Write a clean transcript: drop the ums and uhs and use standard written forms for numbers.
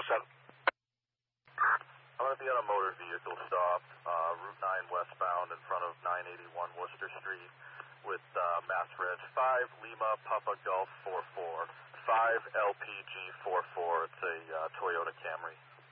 7. I'm going to be on a motor vehicle stop, Route 9 westbound in front of 981 Worcester Street with Mass Reg 5 Lima Papa Golf 44, 5 LPG 44. It's a Toyota Camry.